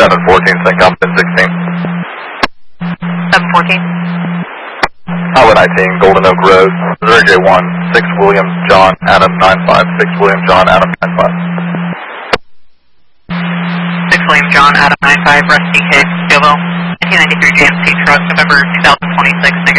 714, St. Compton 16. 714. Highway 19, Golden Oak Road, 0J1, 6 William John Adam 95, 6 William John Adam 95. 6 William John Adam 95, Rusty Hicks, Jovo, 1993 GMC truck, November 2026,